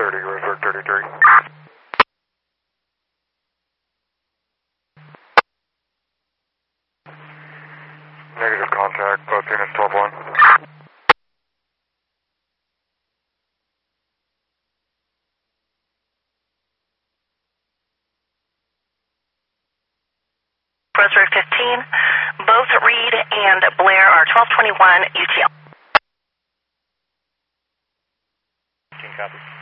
30, Roseburg 33. Negative contact, both units 12-1. Roseburg 15, both Reed and Blair are 1221 UTL. Copy.